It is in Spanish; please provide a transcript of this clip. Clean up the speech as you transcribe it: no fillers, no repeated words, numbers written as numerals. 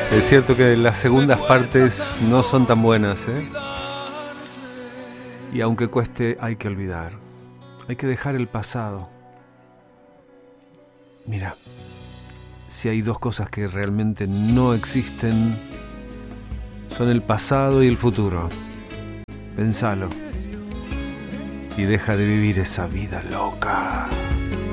Es cierto que las segundas partes no son tan buenas, ¿eh? Y aunque cueste, hay que olvidar. Hay que dejar el pasado. Mira, si hay dos cosas que realmente no existen, son el pasado y el futuro. Pensalo. Y deja de vivir esa vida loca.